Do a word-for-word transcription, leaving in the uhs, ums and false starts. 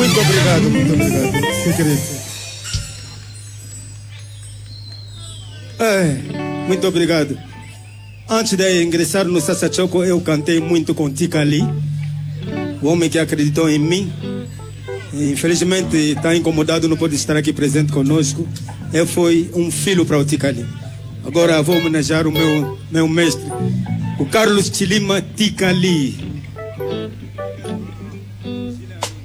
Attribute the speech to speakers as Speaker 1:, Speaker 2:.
Speaker 1: Muito obrigado, muito obrigado, que querido. É, muito obrigado. Antes de ingressar no Sassachoco, eu cantei muito com Tika Lee, o homem que acreditou em mim. Infelizmente está incomodado, não pode estar aqui presente conosco. Eu fui um filho para o Tika Lee. Agora vou homenagear o meu, meu mestre, o Carlos Chilima Tika Lee.